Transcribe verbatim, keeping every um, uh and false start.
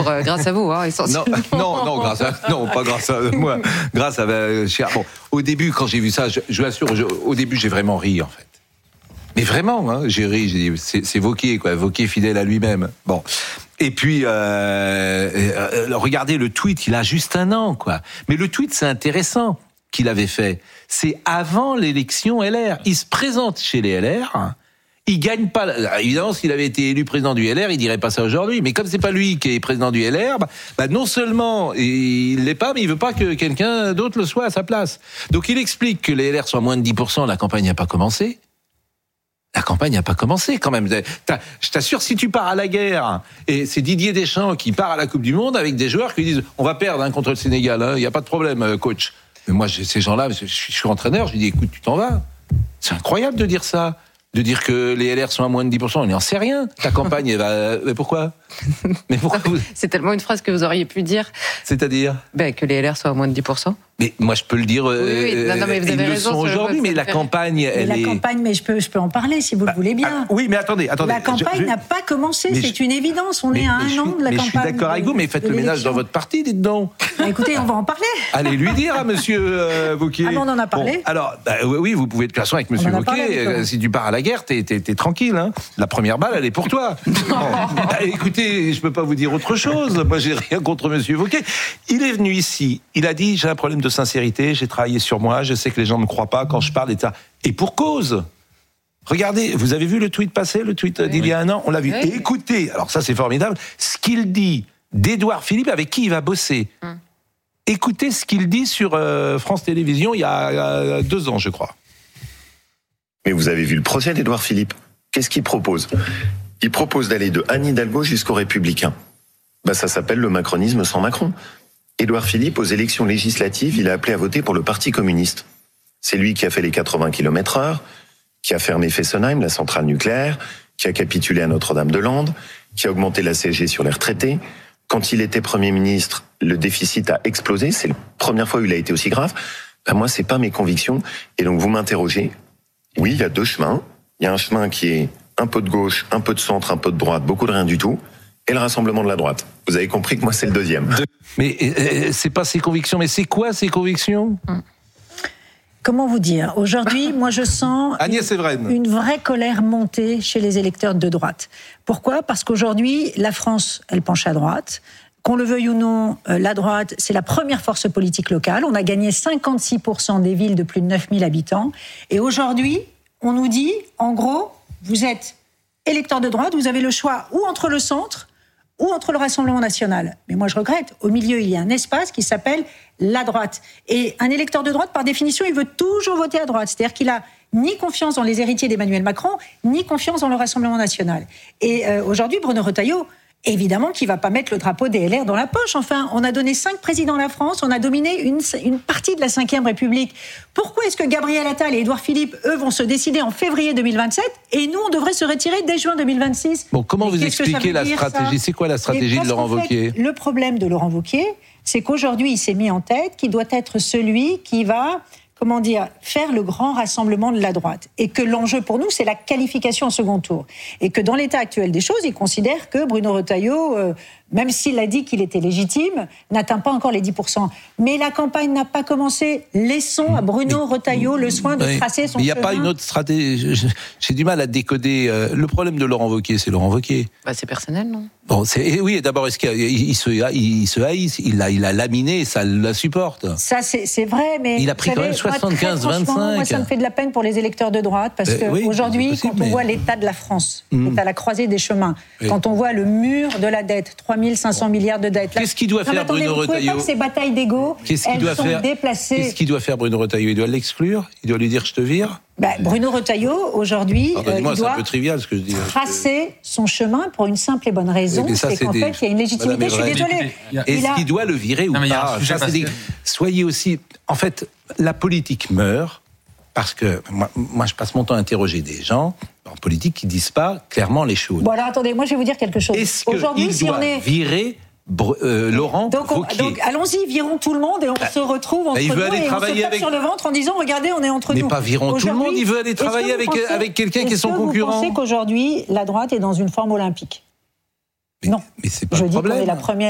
libre grâce à vous, hein, essentiellement. Non, non, non, grâce à, non, pas grâce à moi. Grâce à euh, bon, au début, quand j'ai vu ça, je, je vous assure, je, au début, j'ai vraiment ri, en fait. Mais vraiment, hein, j'ai ri, j'ai dit, c'est, c'est Wauquiez, quoi, Wauquiez fidèle à lui-même. Bon. Et puis, euh, euh, regardez le tweet, il a juste un an, quoi. Mais le tweet, c'est intéressant qu'il avait fait. C'est avant l'élection L R. Il se présente chez les L R. Il gagne pas. Évidemment, s'il avait été élu président du L R, il dirait pas ça aujourd'hui. Mais comme c'est pas lui qui est président du L R, bah, bah non seulement il l'est pas, mais il veut pas que quelqu'un d'autre le soit à sa place. Donc il explique que les L R sont à moins de dix pour cent, la campagne n'a pas commencé. La campagne n'a pas commencé quand même. T'as, je t'assure, si tu pars à la guerre, et c'est Didier Deschamps qui part à la Coupe du Monde avec des joueurs qui disent on va perdre hein, contre le Sénégal, il hein, n'y a pas de problème, coach. Mais moi, j'ai ces gens-là, je suis, je suis entraîneur, je lui dis écoute, tu t'en vas. C'est incroyable de dire ça. De dire que les L R sont à moins de dix pour cent, on n'en sait rien. Ta campagne, elle va... Mais pourquoi Mais pourquoi vous... C'est tellement une phrase que vous auriez pu dire. C'est-à-dire ben, que les L R soient à moins de dix pour cent. Mais moi, je peux le dire. Oui, oui. Non, non, mais vous avez ils raison, le sont aujourd'hui, mais la campagne, mais elle la est. La campagne, mais je peux, je peux en parler si vous bah, le voulez bien. Ah, oui, mais attendez, attendez. La campagne je, je... n'a pas commencé, mais c'est je... une évidence. On mais, est à un je, an de la mais campagne. Je suis d'accord avec vous, mais faites le ménage dans votre parti, dites donc. Bah, écoutez, on va en parler. Allez lui dire à Monsieur euh, Wauquiez. Ah, bon, on en a parlé. Bon, alors, bah, oui, vous pouvez de toute façon avec Monsieur Wauquiez. Euh, si tu pars à la guerre, t'es, t'es, t'es tranquille. Hein. La première balle, elle est pour toi. Bon, bah, écoutez, je peux pas vous dire autre chose. Moi, j'ai rien contre Monsieur Wauquiez. Il est venu ici. Il a dit j'ai un problème de sincérité. J'ai travaillé sur moi. Je sais que les gens ne me croient pas quand je parle, et cetera. Et pour cause. Regardez, vous avez vu le tweet passer, le tweet oui. d'il y a un an, on l'a vu. Oui. Et écoutez, alors ça c'est formidable, ce qu'il dit d'Édouard Philippe avec qui il va bosser. Hum. Écoutez ce qu'il dit sur euh, France Télévisions il y a euh, deux ans, je crois. Mais vous avez vu le procès d'Édouard Philippe. Qu'est-ce qu'il propose ? Il propose d'aller de Anne Hidalgo jusqu'aux Républicains. Ben, ça s'appelle le macronisme sans Macron. Édouard Philippe, aux élections législatives, il a appelé à voter pour le Parti communiste. C'est lui qui a fait les quatre-vingts kilomètres heure, qui a fermé Fessenheim, la centrale nucléaire, qui a capitulé à Notre-Dame-de-Lande, qui a augmenté la C S G sur les retraités. Quand il était Premier ministre, le déficit a explosé. C'est la première fois où il a été aussi grave. Ben moi, c'est pas mes convictions. Et donc, vous m'interrogez. Oui, il y a deux chemins. Il y a un chemin qui est un peu de gauche, un peu de centre, un peu de droite, beaucoup de rien du tout. Et le rassemblement de la droite. Vous avez compris que moi, c'est le deuxième. Mais euh, c'est pas ses convictions. Mais c'est quoi ses convictions ? Comment vous dire ? Aujourd'hui, moi, je sens Agnès une, une vraie colère monter chez les électeurs de droite. Pourquoi ? Parce qu'aujourd'hui, la France, elle penche à droite. Qu'on le veuille ou non, la droite, c'est la première force politique locale. On a gagné cinquante-six pour cent des villes de plus de neuf mille habitants. Et aujourd'hui, on nous dit, en gros, vous êtes électeur de droite, vous avez le choix ou entre le centre ou entre le Rassemblement national. Mais moi, je regrette. Au milieu, il y a un espace qui s'appelle la droite. Et un électeur de droite, par définition, il veut toujours voter à droite. C'est-à-dire qu'il a ni confiance dans les héritiers d'Emmanuel Macron, ni confiance dans le Rassemblement national. Et euh, aujourd'hui, Bruno Retailleau, évidemment qu'il ne va pas mettre le drapeau des L R dans la poche. Enfin, on a donné cinq présidents à la France, on a dominé une, une partie de la cinquième République. Pourquoi est-ce que Gabriel Attal et Édouard Philippe, eux, vont se décider en février deux mille vingt-sept et nous, on devrait se retirer dès juin deux mille vingt-six ? Bon, comment vous expliquez la dire, stratégie ? ça ? C'est quoi la stratégie de Laurent Wauquiez ? Le problème de Laurent Wauquiez, c'est qu'aujourd'hui, il s'est mis en tête qu'il doit être celui qui va... comment dire, faire le grand rassemblement de la droite. Et que l'enjeu pour nous, c'est la qualification en second tour. Et que dans l'état actuel des choses, il considère que Bruno Retailleau, euh, même s'il a dit qu'il était légitime, n'atteint pas encore les dix pour cent. Mais la campagne n'a pas commencé. Laissons à Bruno Retailleau le soin de tracer son chemin. Il n'y a pas une autre stratégie. J'ai du mal à décoder. Le problème de Laurent Wauquiez, c'est Laurent Wauquiez. Bah, c'est personnel, non ? Bon, c'est, oui, d'abord, est-ce qu'il il, il se, il se haïsse, il a, il a laminé, et ça la supporte. Ça, c'est, c'est vrai, mais. Il a pris savez, quand même soixante-quinze vingt-cinq. Moi, ça me fait de la peine pour les électeurs de droite, parce euh, qu'aujourd'hui, oui, quand on mais... voit l'état de la France, mmh. l'état à la croisée des chemins, oui. quand on voit le mur de la dette, trois mille cinq cents milliards de dettes. Qu'est-ce qu'il doit non, faire, attendez, Bruno Retailleau ? Vous pouvez pas que ces batailles d'ego, Qu'est-ce qu'il elles doit sont faire déplacées. Qu'est-ce qu'il doit faire, Bruno Retailleau ? Il doit l'exclure ? Il doit lui dire je te vire ? Bah, Bruno Retailleau, aujourd'hui, euh, il doit c'est un peu trivial, ce que je dis. tracer son chemin pour une simple et bonne raison, ça, c'est, c'est qu'en des... fait, il y a une légitimité. Je suis désolée. Est-ce a... qu'il doit le virer ou non, pas ça, des... Soyez aussi... En fait, la politique meurt parce que moi, moi, je passe mon temps à interroger des gens en politique qui disent pas clairement les choses. Bon, alors attendez, moi, je vais vous dire quelque chose. Est-ce aujourd'hui, qu'il si doit on est... virer Euh, Laurent donc, on, Wauquiez. donc allons-y, virons tout le monde et on bah, se retrouve entre bah, il veut nous aller et travailler on se tape avec... sur le ventre en disant regardez, on est entre mais nous. Mais pas virons tout le monde, il veut aller travailler avec, pensez, avec quelqu'un qui est son concurrent. Est-ce que vous pensez qu'aujourd'hui la droite est dans une forme olympique ? mais, Non. Mais c'est pas je le dis problème. qu'on est la première